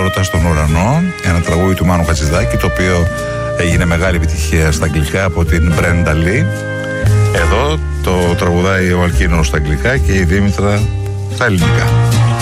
Έρωτα στον ουρανό, ένα τραγούδι του Μάνου Χατζηδάκη, το οποίο έγινε μεγάλη επιτυχία στα αγγλικά από την Brenda Lee. Εδώ το τραγουδάει ο Αλκίνος στα αγγλικά και η Δήμητρα στα ελληνικά.